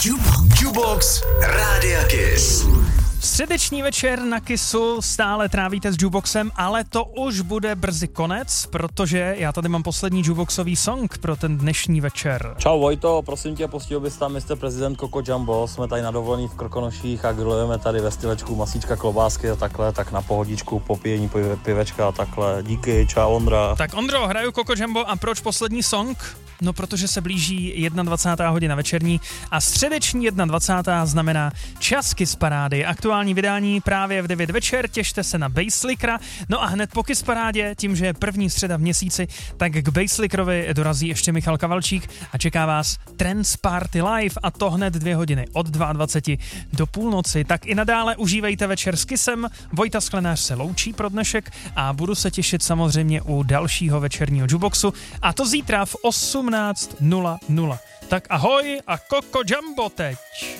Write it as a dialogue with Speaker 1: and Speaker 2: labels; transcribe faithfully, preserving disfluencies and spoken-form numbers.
Speaker 1: Jukebox Rádia Kiss.
Speaker 2: Středeční večer na Kissu stále trávíte s Jukeboxem, ale to už bude brzy konec, protože já tady mám poslední Jukeboxový song pro ten dnešní večer.
Speaker 3: Čau Vojto, prosím tě, postihl bys tam mister prezident Coco Jumbo, jsme tady na dovolený v Krkonoších a grillujeme tady ve stylečku masíčka, klobásky a takhle, tak na pohodičku, popíjení pivečka a takhle. Díky, čau Ondra.
Speaker 2: Tak Ondro, hraju Coco Jumbo a proč poslední song? No protože se blíží dvacátá jedna hodina večerní a středeční dvacátá jedna znamená čas Kiss Parády. Aktuální vydání právě v devět večer, těšte se na Basslickera. No a hned po Kiss Parádě, tím, že je první středa v měsíci, tak k Basslickerovi dorazí ještě Michal Kavalčík a čeká vás Trance Party Live a to hned dvě hodiny od dvacet dva do půlnoci. Tak i nadále užívejte večer s Kissem. Vojta Sklenář se loučí pro dnešek a budu se těšit samozřejmě u dalšího večerního Jukeboxu a to zítra v osmnáct nula nula. Tak ahoj a Coco Jumbo teď!